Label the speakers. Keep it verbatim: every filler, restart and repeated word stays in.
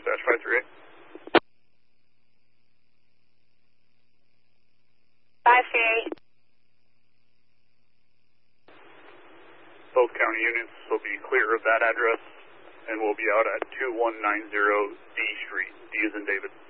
Speaker 1: dispatch five three eight.
Speaker 2: five three eight.
Speaker 1: Both county units will be clear of that address, and we'll be out at two one nine zero D Street. D as in David.